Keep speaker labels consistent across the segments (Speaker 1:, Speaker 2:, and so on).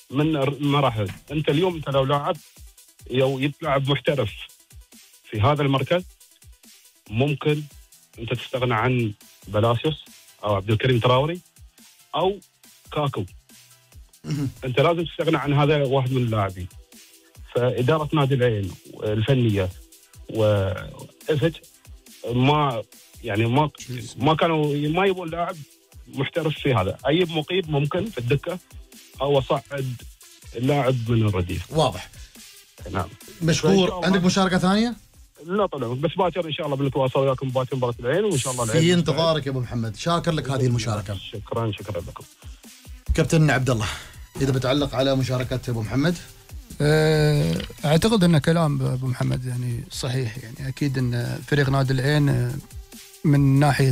Speaker 1: من المراحل. انت اليوم انت لو لاعب يتلاعب محترف في هذا المركز، ممكن انت تستغنى عن بلاسيوس او عبد الكريم تراوري او كاكو. انت لازم تستغنى عن هذا واحد من اللاعبين. فاداره نادي العين الفنيه وإفج ما كانوا ما يبون لاعب محترف في هذا. اي مقيم ممكن في الدكه او اصعد اللاعب من الرديف.
Speaker 2: واضح.
Speaker 1: نعم.
Speaker 2: مشكور. عندك مشاركه ثانيه؟
Speaker 1: لا طبعا، بس باكر ان شاء الله بنتواصل وياكم باكر مباراه العين، وان شاء الله العين
Speaker 2: في انتظارك يا ابو محمد. شاكر لك هذه المشاركه.
Speaker 1: شكرا لكم.
Speaker 2: كابتن عبد الله، اذا بتعلق على مشاركه ابو محمد.
Speaker 3: اعتقد ان كلام ابو محمد يعني صحيح. يعني اكيد ان فريق نادي العين من ناحيه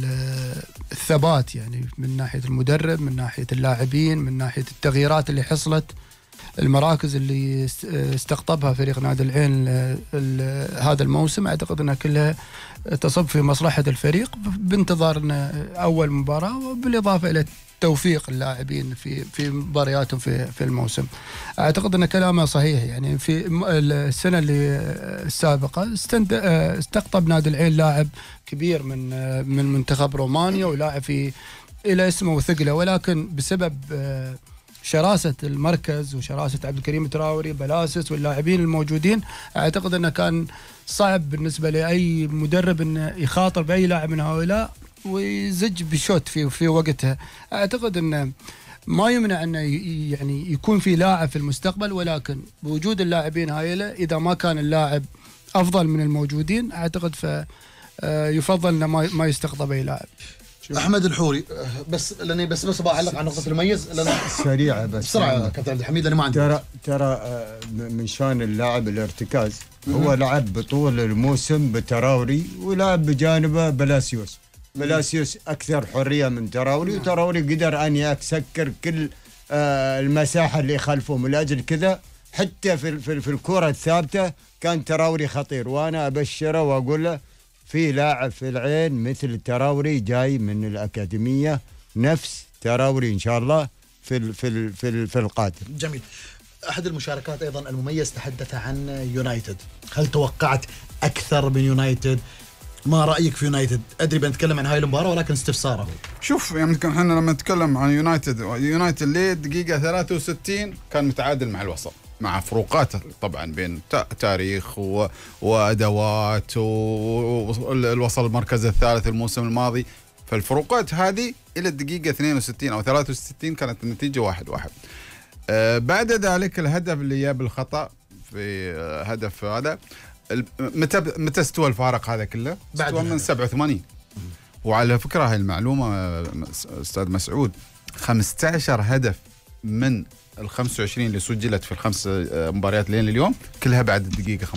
Speaker 3: الثبات، يعني من ناحيه المدرب، من ناحيه اللاعبين، من ناحيه التغييرات اللي حصلت، المراكز اللي استقطبها فريق نادي العين هذا الموسم، اعتقد انها كلها تصب في مصلحه الفريق، بانتظار اول مباراه، وبالاضافه الى توفيق اللاعبين في مبارياتهم في الموسم. اعتقد ان كلامه صحيح. يعني في السنه السابقه استقطب نادي العين لاعب كبير من منتخب رومانيا، ولاعب الى اسمه وثقله، ولكن بسبب شراسة المركز وشراسة عبد الكريم تراوري بلاسس واللاعبين الموجودين، اعتقد انه كان صعب بالنسبه لاي مدرب انه يخاطر باي لاعب من هؤلاء ويزج بشوت في وقتها. اعتقد انه ما يمنع انه يعني يكون في لاعب في المستقبل، ولكن بوجود اللاعبين هايله اذا ما كان اللاعب افضل من الموجودين، اعتقد يفضل انه ما يستقطب اي لاعب.
Speaker 2: احمد الحوري، بس لاني بس بعلق على نقطه المميز
Speaker 4: سريعه بس
Speaker 2: بسرعه كابتن عبد الحميد. انا ما عندي
Speaker 4: ترى من شان اللاعب الارتكاز. هو لعب بطول الموسم بتراوري ولعب بجانبه بلاسيوس اكثر حريه من تراوري، وتراوري قدر ان يسكر كل المساحه اللي خلفه. من اجل كذا حتى في الكره الثابته كان تراوري خطير. وانا ابشره واقول له في لاعب في العين مثل تراوري جاي من الأكاديمية، نفس تراوري إن شاء الله في القادم.
Speaker 2: جميل. أحد المشاركات أيضا المميز تحدث عن يونايتد. هل توقعت أكثر من يونايتد؟ ما رأيك في يونايتد؟ أدري بنتكلم عن هاي المباراة ولكن استفساره.
Speaker 5: شوف يمكن احنا لما نتكلم عن يونايتد ليه دقيقة 63 كان متعادل مع الوسط، مع فروقات طبعا بين تاريخ وأدوات، والوصل المركز الثالث الموسم الماضي. فالفروقات هذه إلى الدقيقة 62 أو 63 كانت النتيجة 1-1. بعد ذلك الهدف اللي جاب الخطأ في هدف هذا، متى استوى الفارق هذا كله؟ استوى من 87. وعلى فكرة هاي المعلومة أستاذ مسعود، 15 هدف من ال 25 اللي سجلت في الخمس مباريات لين اليوم كلها بعد الدقيقة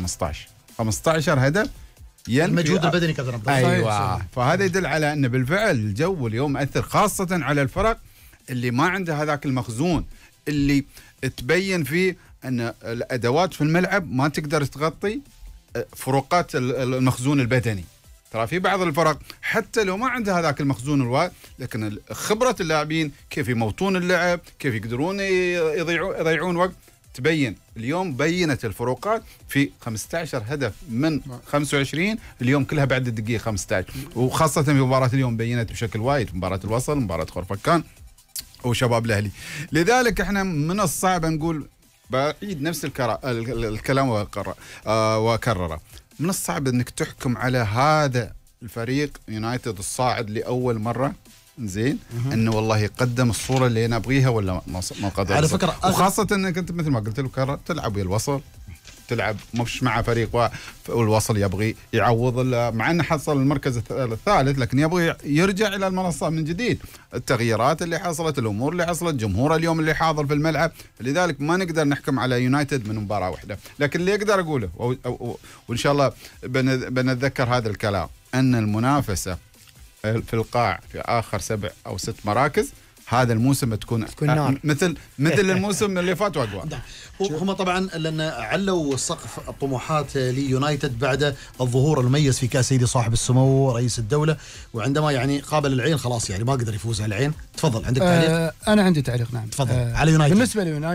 Speaker 5: 15 هدف.
Speaker 2: المجهود البدني كذا.
Speaker 5: أيوة. فهذا يدل على أن بالفعل الجو اليوم أثر، خاصة على الفرق اللي ما عنده هذاك المخزون اللي تبين فيه أن الأدوات في الملعب ما تقدر تغطي فروقات المخزون البدني. ترى في بعض الفرق حتى لو ما عندها هذاك المخزون الواعي، لكن خبرة اللاعبين كيف يموتون اللعب، كيف يقدرون يضيعون وقت، تبين. اليوم بينت الفروقات في 15 هدف من 25 اليوم كلها بعد الدقيقة 15. وخاصة في مباراة اليوم بينت بشكل وايد، مباراة الوصل، مباراة خرفكان وشباب الأهلي. لذلك احنا من الصعب نقول، بعيد نفس الكلام وكرره، من الصعب انك تحكم على هذا الفريق يونايتد الصاعد لاول مره زين انه والله يقدم الصوره اللي انا ابغيها ولا ما قدر.
Speaker 2: على فكره
Speaker 5: وخاصه انك انت مثل ما قلت له تلعب ويا الوصل، تلعب مش مع فريق والوصل يبغي يعوض، مع انه حصل المركز الثالث لكن يبغي يرجع الى المنصه من جديد. التغييرات اللي حصلت، الامور اللي حصلت، جمهور اليوم اللي حاضر في الملعب، لذلك ما نقدر نحكم على يونايتد من مباراه واحده. لكن اللي اقدر اقوله وان شاء الله بنتذكر هذا الكلام، ان المنافسه في القاع في اخر 7 أو 6 مراكز هذا الموسم تكون مثل الموسم اللي فات واقوى.
Speaker 2: هم طبعا لان علوا سقف الطموحات ليونايتد بعد الظهور المميز في كاس سيدي صاحب السمو رئيس الدوله، وعندما يعني قابل العين خلاص يعني ما قدر يفوز على العين. تفضل عندك تعليق؟
Speaker 3: انا عندي تعليق. نعم
Speaker 2: تفضل. على يونايتد.
Speaker 3: بالنسبه ليونايتد